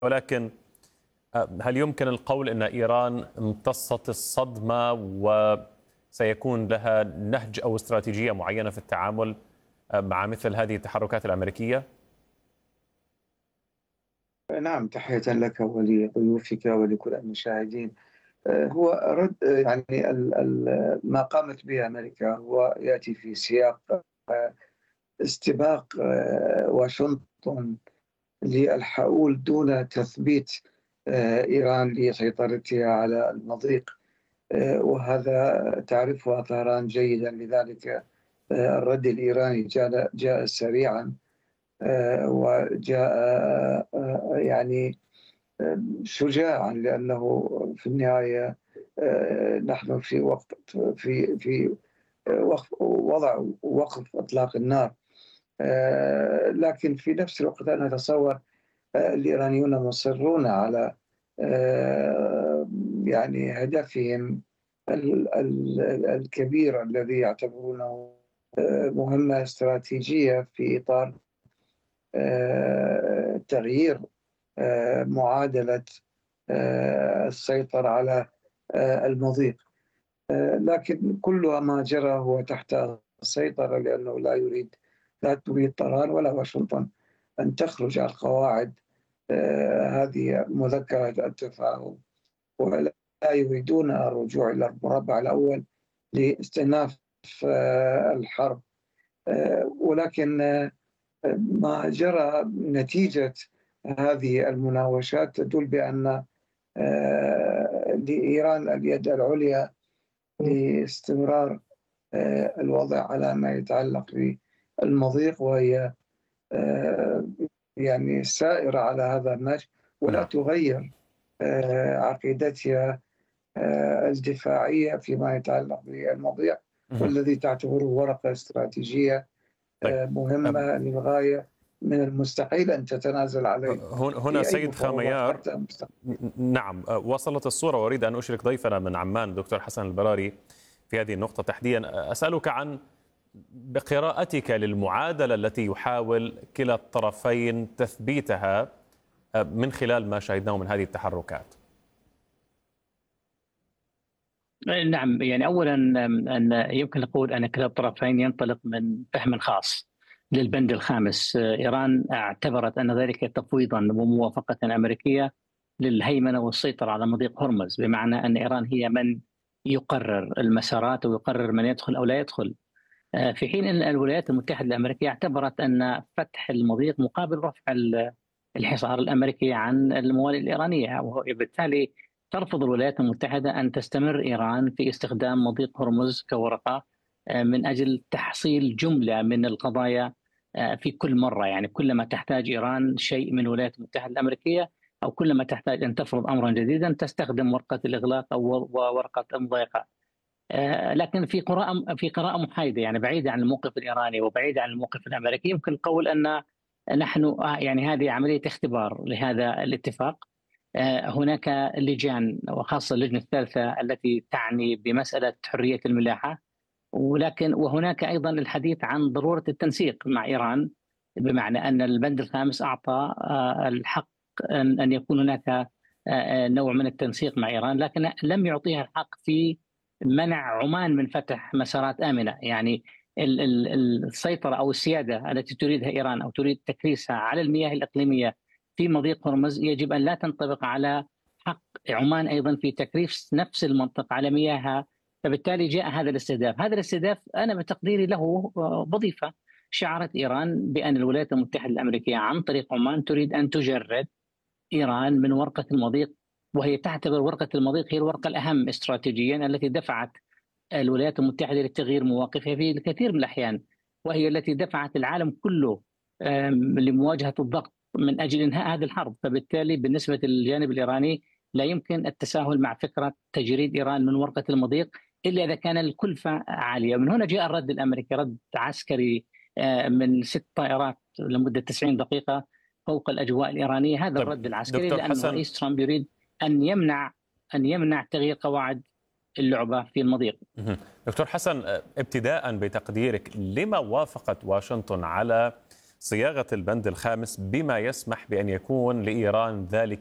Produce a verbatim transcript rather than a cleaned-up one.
ولكن هل يمكن القول أن إيران امتصت الصدمة وسيكون لها نهج أو استراتيجية معينة في التعامل مع مثل هذه التحركات الأمريكية؟ نعم، تحية لك ولضيوفك ولكل المشاهدين. هو رد يعني ال- ال- ما قامت به أمريكا هو يأتي في سياق استباق واشنطن للحؤول دون تثبيت إيران لسيطرتها على المضيق، وهذا تعرفها طهران جيدا. لذلك الرد الإيراني جاء جاء سريعا، وجاء يعني شجاعا، لأنه في النهاية نحن في وقت في في وضع وقف إطلاق النار. لكن في نفس الوقت أنا أتصور الإيرانيون مصرون على يعني هدفهم الكبير الذي يعتبرونه مهمة استراتيجية في إطار تغيير معادلة السيطرة على المضيق. لكن كل ما جرى هو تحت السيطرة، لأنه لا يريد لا تريد طهران ولا واشنطن أن تخرج عن قواعد هذه مذكرة التفاهم، ولا يريدون الرجوع إلى المربع الأول لاستئناف الحرب. ولكن ما جرى نتيجة هذه المناوشات تدل بأن لإيران اليد العليا لاستمرار الوضع على ما يتعلق بالمضيق، وهي يعني سائرة على هذا النهج ولا تغير عقيدتها الدفاعية فيما يتعلق بالمضيق، والذي تعتبره ورقة استراتيجية مهمة للغاية. من المستحيل أن تتنازل عليه. هنا سيد خاميار، نعم وصلت الصورة، وأريد أن أشرك ضيفنا من عمان دكتور حسن البراري في هذه النقطة تحديدا. أسألك عن بقراءتك للمعادلة التي يحاول كلا الطرفين تثبيتها من خلال ما شاهدناه من هذه التحركات. نعم، يعني أولا أن يمكن نقول أن كلا الطرفين ينطلق من فهم خاص للبند الخامس. إيران اعتبرت أن ذلك تفويضا وموافقة أمريكية للهيمنة والسيطرة على مضيق هرمز، بمعنى أن إيران هي من يقرر المسارات ويقرر من يدخل أو لا يدخل، في حين أن الولايات المتحدة الأمريكية اعتبرت أن فتح المضيق مقابل رفع الحصار الأمريكي عن الموانئ الإيرانية، وبالتالي ترفض الولايات المتحدة أن تستمر إيران في استخدام مضيق هرمز كورقة من أجل تحصيل جملة من القضايا في كل مرة. يعني كلما تحتاج إيران شيء من الولايات المتحدة الأمريكية أو كلما تحتاج أن تفرض أمرا جديدا تستخدم ورقة الإغلاق أو ورقة المضايقة. لكن في قراءة في قراءة محايدة، يعني بعيدة عن الموقف الإيراني وبعيدة عن الموقف الأمريكي، يمكن القول أن نحن يعني هذه عملية اختبار لهذا الاتفاق. هناك لجان وخاصة اللجنة الثالثة التي تعني بمسألة حرية الملاحة، ولكن وهناك أيضا الحديث عن ضرورة التنسيق مع إيران، بمعنى أن البند الخامس أعطى الحق أن يكون هناك نوع من التنسيق مع إيران، لكن لم يعطيها الحق في منع عمان من فتح مسارات آمنة. يعني السيطرة أو السيادة التي تريدها إيران أو تريد تكريسها على المياه الإقليمية في مضيق هرمز يجب أن لا تنطبق على حق عمان أيضا في تكريس نفس المنطقة على مياهها. فبالتالي جاء هذا الاستهداف. هذا الاستهداف أنا بتقديري له وظيفة. شعرت إيران بأن الولايات المتحدة الأمريكية عن طريق عمان تريد أن تجرد إيران من ورقة المضيق، وهي تعتبر ورقة المضيق هي الورقة الأهم استراتيجيا التي دفعت الولايات المتحدة لتغيير مواقفها في الكثير من الأحيان، وهي التي دفعت العالم كله لمواجهة الضغط من أجل إنهاء هذه الحرب. فبالتالي بالنسبة للجانب الإيراني لا يمكن التساهل مع فكرة تجريد إيران من ورقة المضيق إلا إذا كان الكلفة عالية. من هنا جاء الرد الأمريكي، رد عسكري من ست طائرات لمدة تسعين دقيقة فوق الأجواء الإيرانية. هذا الرد العسكري لأن الرئيس ترامب يريد أن يمنع أن يمنع تغيير قواعد اللعبة في المضيق. دكتور حسن، ابتداء بتقديرك، لما وافقت واشنطن على صياغة البند الخامس بما يسمح بأن يكون لإيران ذلك